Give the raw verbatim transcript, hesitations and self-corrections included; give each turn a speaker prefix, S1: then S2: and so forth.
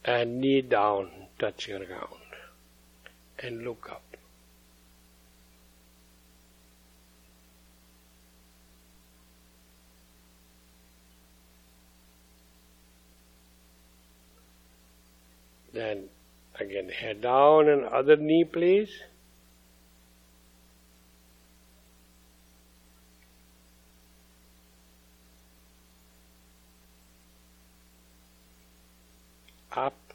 S1: and knee down, touching the ground, and look up. Then again, head down and other knee, please. Up